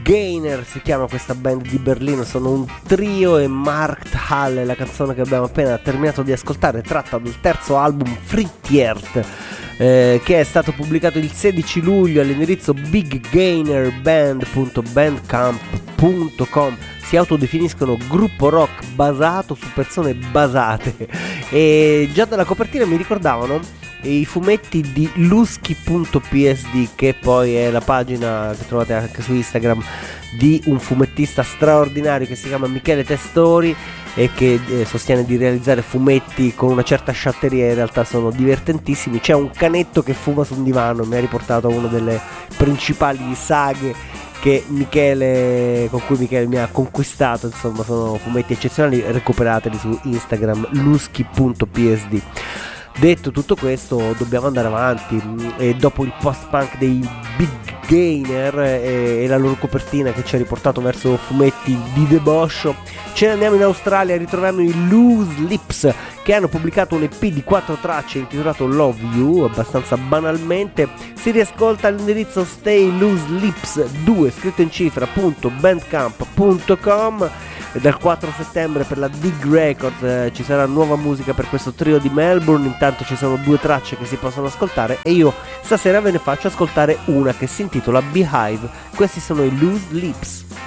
Gainer si chiama questa band di Berlino, sono un trio e Markthalle, la canzone che abbiamo appena terminato di ascoltare, tratta dal terzo album Frittiert, che è stato pubblicato il 16 luglio all'indirizzo biggainerband.bandcamp.com. Si autodefiniscono gruppo rock basato su persone basate, e già dalla copertina mi ricordavano i fumetti di Lusky.psd, che poi è la pagina che trovate anche su Instagram di un fumettista straordinario che si chiama Michele Testori e che sostiene di realizzare fumetti con una certa sciatteria. In realtà sono divertentissimi. C'è un canetto che fuma su un divano, mi ha riportato a una delle principali saghe che Michele, con cui Michele mi ha conquistato. Insomma, sono fumetti eccezionali, recuperateli su Instagram, lusky.psd. Detto tutto questo, dobbiamo andare avanti, e dopo il post-punk dei Big Gainer e la loro copertina che ci ha riportato verso fumetti di deboscio, ce ne andiamo in Australia a ritrovare i Loose Lips, che hanno pubblicato un EP di 4 tracce intitolato Love You. Abbastanza banalmente si riascolta all'indirizzo Stay Loose Lips 2 scritto in cifra.bandcamp.com. Dal 4 settembre per la Dig Records ci sarà nuova musica per questo trio di Melbourne. Intanto ci sono 2 tracce che si possono ascoltare e io stasera ve ne faccio ascoltare una che si intitola Beehive. Questi sono i Loose Lips.